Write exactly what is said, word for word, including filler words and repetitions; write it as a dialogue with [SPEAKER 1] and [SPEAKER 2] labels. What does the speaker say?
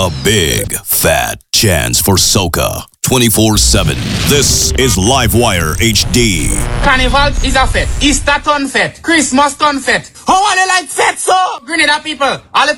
[SPEAKER 1] A big, fat chance for soca. twenty-four seven. This is Livewire H D.
[SPEAKER 2] Carnival is a fete. Easter turn fete. Christmas turn fete. How are they like fete so? Grenada people. All the